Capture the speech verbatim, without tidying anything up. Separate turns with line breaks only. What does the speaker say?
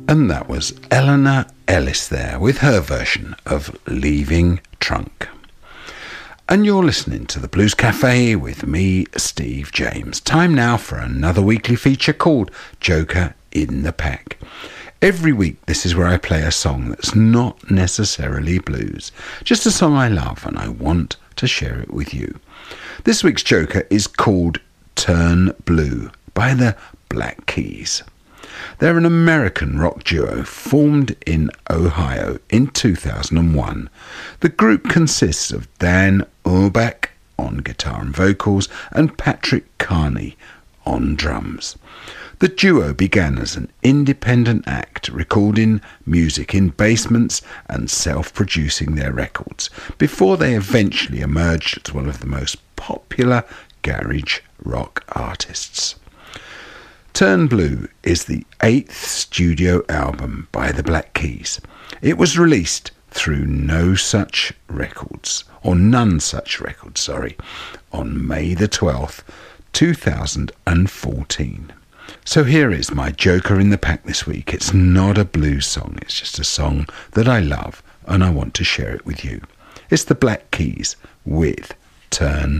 And that was Eleanor Ellis there with her version of Leaving Trunk. And you're listening to the Blues Cafe with me, Steve James. Time now for another weekly feature called Joker in the Pack. Every week this is where I play a song that's not necessarily blues, just a song I love and I want to share it with you. This week's Joker is called Turn Blue by the Black Keys. They're an American rock duo formed in Ohio in two thousand one. The group consists of Dan Auerbach on guitar and vocals and Patrick Carney on drums. The duo began as an independent act, recording music in basements and self-producing their records, before they eventually emerged as one of the most popular garage rock artists. Turn Blue is the eighth studio album by the Black Keys. It was released through No Such Records, or None Such Records, sorry, on May the twelfth, two thousand fourteen. So here is my Joker in the Pack this week. It's not a blues song, it's just a song that I love and I want to share it with you. It's the Black Keys with Turn